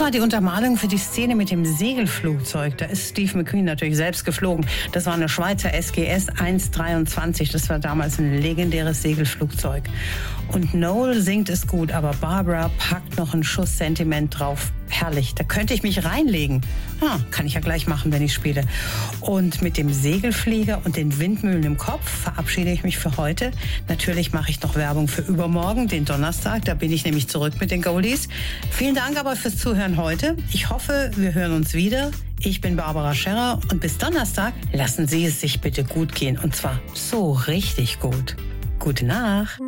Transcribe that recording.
die Untermalung für die Szene mit dem Segelflugzeug. Da ist Steve McQueen natürlich selbst geflogen. Das war eine Schweizer SGS 123. Das war damals ein legendäres Segelflugzeug. Und Noel singt es gut, aber Barbara packt noch einen Schuss Sentiment drauf. Herrlich, da könnte ich mich reinlegen. Kann ich ja gleich machen, wenn ich spiele. Und mit dem Segelflieger und den Windmühlen im Kopf verabschiede ich mich für heute. Natürlich mache ich noch Werbung für übermorgen, den Donnerstag. Da bin ich nämlich zurück mit den Goldies. Vielen Dank aber fürs Zuhören heute. Ich hoffe, wir hören uns wieder. Ich bin Barbara Scherrer und bis Donnerstag lassen Sie es sich bitte gut gehen. Und zwar so richtig gut. Gute Nacht.